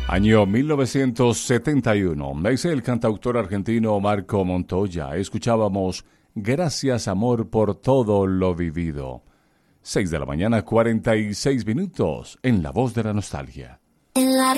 Año 1971. Dice el cantautor argentino Marco Montoya. Escuchábamos Gracias amor por todo lo vivido. 6 de la mañana, 46 minutos en La Voz de la Nostalgia. En la